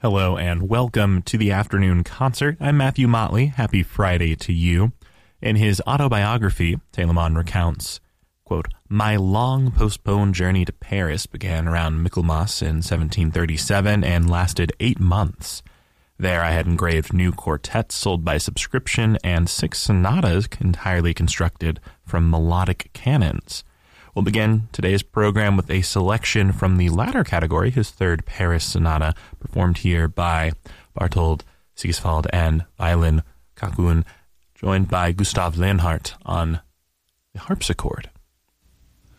Hello and welcome to the afternoon concert. I'm Matthew Motley. Happy Friday to you. In his autobiography, Telemann recounts, quote, "My long postponed journey to Paris began around Michaelmas in 1737 and lasted 8 months. There I had engraved new quartets sold by subscription and 6 sonatas entirely constructed from melodic canons." We'll begin today's program with a selection from the latter category, his third Paris sonata, performed here by Barthold Siegeswald and violin Kakun, joined by Gustav Leonhardt on the harpsichord.